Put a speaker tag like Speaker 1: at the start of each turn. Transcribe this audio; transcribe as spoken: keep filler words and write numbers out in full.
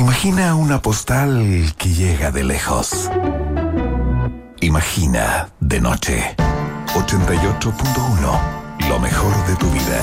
Speaker 1: Imagina una postal que llega de lejos. Imagina de noche. ochenta y ocho punto uno, lo mejor de tu vida.